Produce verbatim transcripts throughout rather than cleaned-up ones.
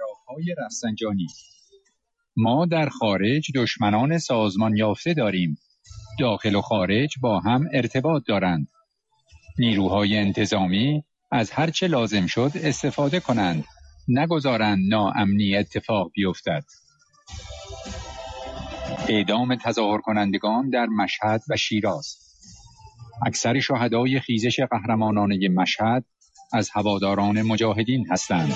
چراغ‌های رفسنجانی. ما در خارج دشمنان سازمان یافته داریم. داخل و خارج با هم ارتباط دارند. نیروهای انتظامی از هر چه لازم شد استفاده کنند، نگذارند ناامنی اتفاق بیفتد. اعدام تظاهر کنندگان در مشهد و شیراز. اکثر شهدای خیزش قهرمانانه مشهد از هواداران مجاهدین هستند.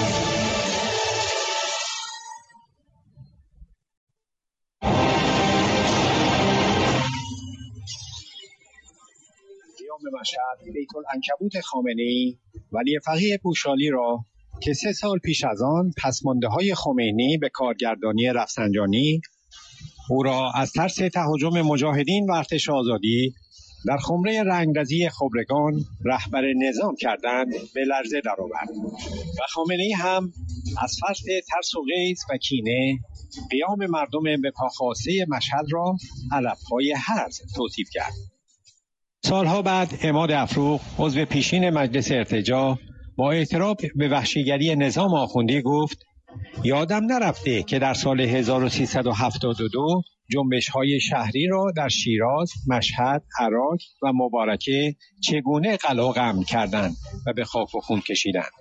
قیام مشهد بیت العنکبوت خامنه‌ای ولی فقیه بوشالی را که سه سال پیش از آن پسمانده‌های خمینی به کارگردانی رفسنجانی او را از ترس تهاجم مجاهدین و ارتش آزادی در خمره رنگرزی خبرگان رهبر نظام کردند به لرزه درآورد و خامنه‌ای هم از فرط ترس و غیظ و کینه قیام مردم به پاخواسته مشهد را علف‌های هرز توصیف کرد. سالها بعد عماد افروخ عضو پیشین مجلس ارتجاع با اعتراف به وحشیگری نظام آخوندی گفت یادم نرفته که در سال هزار و سیصد و هفتاد و دو جنبش‌های شهری را در شیراز، مشهد، عراق و مبارکه چگونه قلقم کردند و به خاک و خون کشیدند.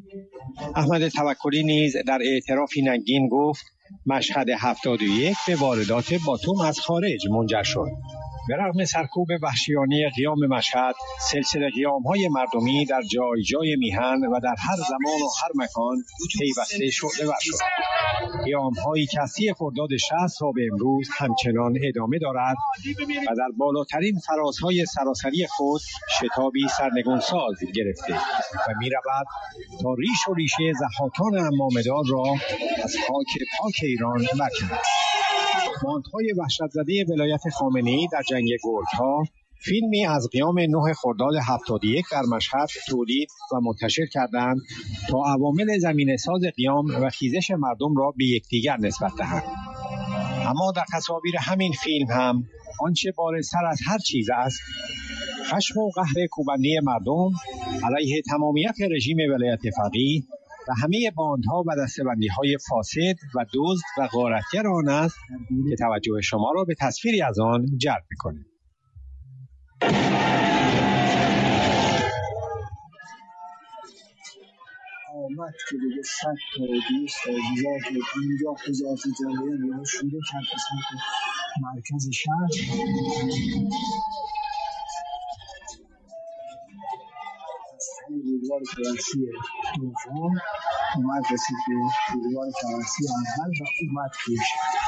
احمد توکلی نیز در اعترافی ننگین گفت مشهد هفتاد و یک به واردات باتوم از خارج منجر شد. به رغم سرکوب وحشیانه قیام مشهد، سلسله قیام‌های مردمی در جای جای میهن و در هر زمان و هر مکان پیوسته شعله‌ور شد. قیام‌هایی که از سی خرداد شصت تا به امروز همچنان ادامه دارد و در بالاترین فرازهای سراسری خود شتابی سرنگونساز گرفته و می‌رود تا ریش و ریشه ضحاکان عمامه‌دار را از خاک پاک ایران برکند. ماندهای وحشت زده ولایت خامنه‌ای در جنگ گرگ‌ها فیلمی از قیام نه خرداد هفتاد و یک در مشهد تولید و منتشر کردند تا عوامل زمینه‌ساز قیام و خیزش مردم را به یکدیگر نسبت دهند. اما در تصاویر همین فیلم هم آنچه بارزتر از هر چیز است خشم و قهر کوبنده مردم علیه تمامیت رژیم ولایت فقیه و همه باندها و دسته‌بندی‌های فاسد و دزد و غارتگر آن است که توجه شما را به تصویری از آن جلب می‌کند. آمد که دیگه صد تا و دویست تا و هزار تا و پنجاه هزار تا جمعیت یا شروع کرد به سمت مرکز شهر. از همین بولوار کلانسی دوم اومد رسید به بولوار کلانسی اول و اومد توی شهر.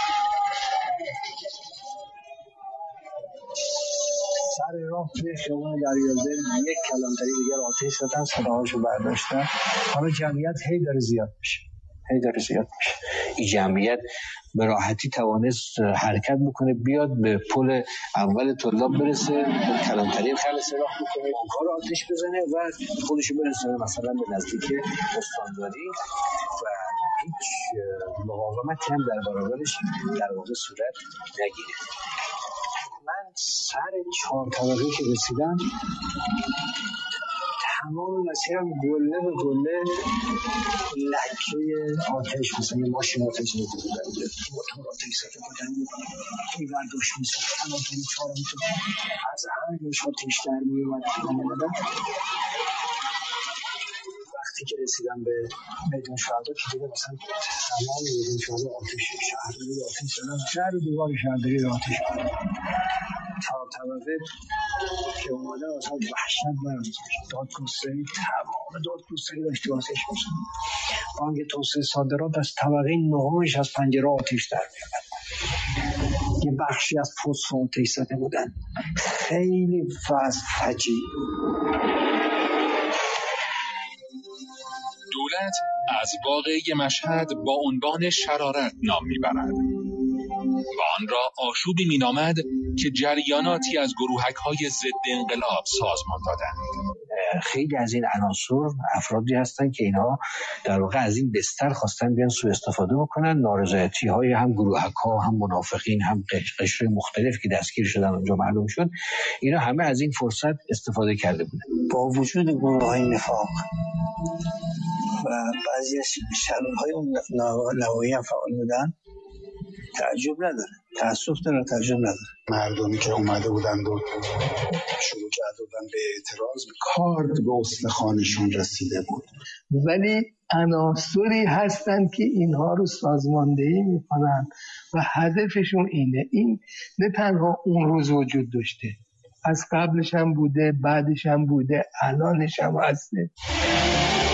سر راه توی خیابان دریادل یک کلانتری دیگر آتش زدن، صداهاشو برداشتن. حالا جمعیت هی داره زیاد میشه هی داره زیاد میشه این جمعیت به راحتی توانست حرکت بکنه، بیاد به پل اول طلاب برسه، به کلانتری خل سراخ بکنه، کار آتش بزنه و خودشو برسونه مثلا به نزدیک استانداری و هیچ مقاومتی هم در برابرش در واقع صورت نگیره. من سر چهار طبقه که رسیدم تمام مسیرم گله به گله لکه آتش، مثلا ماشین آتش زده بودن، موتور آتش زده بودن، این ورداش میسد کلانتری چهارم تو از همه جوش آتش در میومد. وقتی که رسیدم به میدان شهدا که دیگه مثلا تمام میدان شهدا آتش، شهرداری آتش زدن، شهر و دیوار شهرداری رو آتش زدن. چهار طبقه که اومده اصلا وحشت برمی‌داشت. دادگستری تمام دادگستری داشت واسش می‌شد. بانک توسعه صادرات از طبقه نهمش از پنجره آتش در می‌آمد. یه بخشی از پست آتش زده بودن. خیلی وضع فجیع. دولت از واقعه مشهد با عنوان شرارت نام میبرد و آن را آشوبی مینامد که جریاناتی از گروهک‌های ضد انقلاب سازمان دادند. خیلی از این عناصر افرادی هستند که اینها در واقع از این بستر خواستن بیان سوء استفاده بکنن. نارضایتی‌های هم گروهک‌ها هم منافقین هم قشر مختلف که دستگیر شدن اونجا معلوم شد، اینا همه از این فرصت استفاده کرده بودن. با وجود گروه‌های نفاق و بعضی از شنونهای اون نوایی هم فعال بودن، تعجب نداره، تأسف داره، تعجب نداره. مردمی که اومده بودند و شروع کرده بودن به اعتراض، کارد به استخوانشون رسیده بود، ولی عناصری هستن که اینها رو سازماندهی میکنن و هدفشون اینه. این نه تنها اون روز وجود داشته، از قبلش هم بوده، بعدش هم بوده، الانش هم هسته.